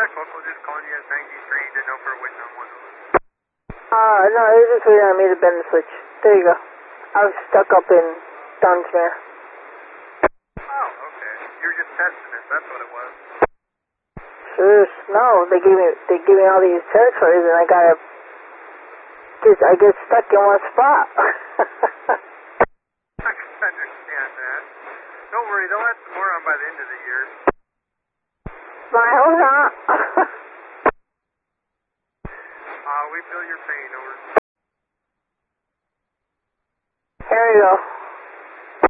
back. Local just calling you at 93. Didn't know if we were waiting on one of them. No, they were just waiting on me to bend the switch. There you go. I was stuck up in Dunsmere. Oh, okay. You were just testing it. That's what it was. Sure. No, they gave me all these territories, and I get stuck in one spot. I can understand that. Don't worry, they'll have some more on by the end of the year. I hope not. We feel your pain, over.